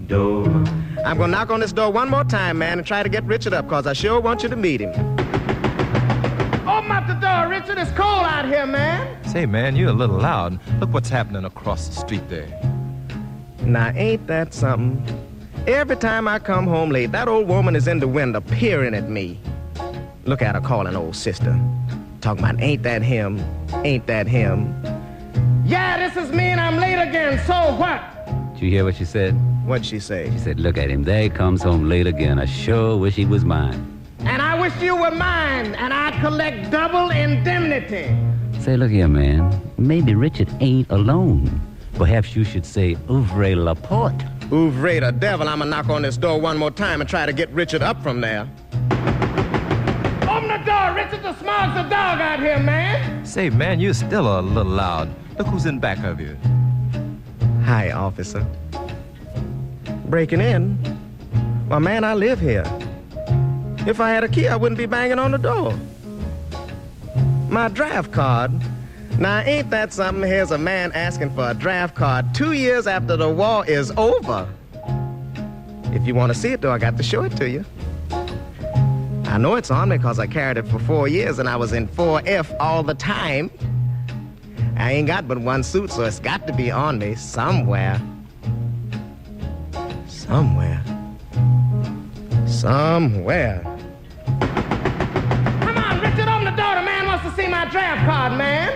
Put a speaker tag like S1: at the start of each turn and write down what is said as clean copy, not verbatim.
S1: door.
S2: I'm gonna knock on this door one more time, man, and try to get Richard up, cause I sure want you to meet him. Open up the door, Richard. It's cold out here, man.
S3: Say, man, you're a little loud. Look what's happening across the street there.
S2: Now, ain't that something? Every time I come home late, that old woman is in the window peering at me. Look at her calling old sister. Talking about, ain't that him? Ain't that him? Yeah, this is me and I'm late again, so what?
S1: Did you hear what she said?
S2: What'd she say?
S1: She said, look at him. There he comes home late again. I sure wish he was mine.
S2: And I wish you were mine, and I'd collect double indemnity.
S1: Say, look here, man. Maybe Richard ain't alone. Perhaps you should say, ouvre la porte.
S2: Ouvre the devil. I'm gonna knock on this door one more time and try to get Richard up from there. Open the door, Richard. The smog's a dog out here, man.
S3: Say, man, you're still a little loud. Look who's in back of you.
S2: Hi, officer. Breaking in? Well, man, I live here. If I had a key, I wouldn't be banging on the door. My draft card. Now, ain't that something? Here's a man asking for a draft card 2 years after the war is over. If you want to see it, though, I got to show it to you. I know it's on me because I carried it for 4 years and I was in 4F all the time. I ain't got but one suit, so it's got to be on me somewhere. Somewhere. Come on, Richard, open the door. The man wants to see my draft card, man.